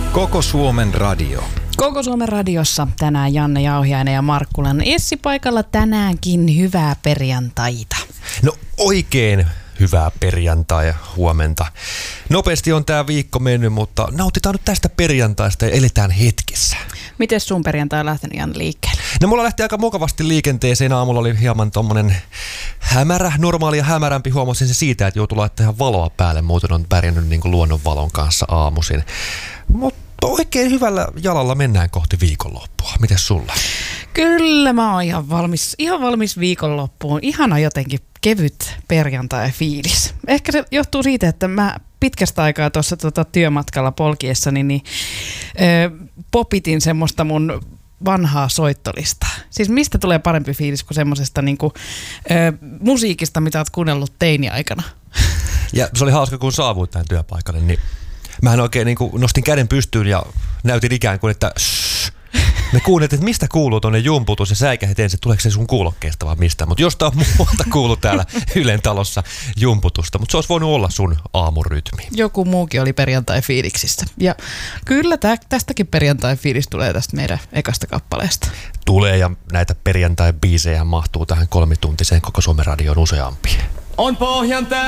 Koko Suomen radio. Koko Suomen radiossa tänään Janne Jauhiainen ja Markkulan Essi paikalla tänäänkin. Hyvää perjantaita. No oikein hyvää perjantai huomenta. Nopeasti on tää viikko mennyt, mutta nautitaan nyt tästä perjantaista ja eletään hetkessä. Miten sun perjantai on lähtenyt, Janne, liikkeelle? No mulla lähti aika mukavasti liikenteeseen. Aamulla oli hieman tommonen hämärä, normaalia hämärämpi. Huomasin se siitä, että joutuu laittamaan valoa päälle. Muuten on pärjännyt niin kuin luonnonvalon kanssa aamuisin. Mutta oikein hyvällä jalalla mennään kohti viikonloppua. Mites sulla? Kyllä mä oon ihan valmis viikonloppuun. Ihana jotenkin kevyt perjantai-fiilis. Ehkä se johtuu siitä, että mä pitkästä aikaa tuossa työmatkalla polkiessani popitin semmoista mun vanhaa soittolistaa. Siis mistä tulee parempi fiilis kuin semmoisesta musiikista, mitä oot kuunnellut teini-aikana? Ja se oli hauska, kun saavuit tähän työpaikalle, niin mähän oikein nostin käden pystyyn ja näytin ikään kuin, että me kuunneltiin, että mistä kuuluu tuonne jumputus ja säikähdit ensin, että tuleeko se sun kuulokkeesta vai mistä. Mutta jostain muualta kuuluu täällä Ylen talossa jumputusta, mutta se olisi voinut olla sun aamurytmi. Joku muukin oli perjantai-fiiliksissä. Ja kyllä tästäkin perjantai-fiilis tulee tästä meidän ekasta kappaleesta. Tulee, ja näitä perjantai-biisejä mahtuu tähän 3-tuntiseen Koko Suomen radioon useampia. On pohjan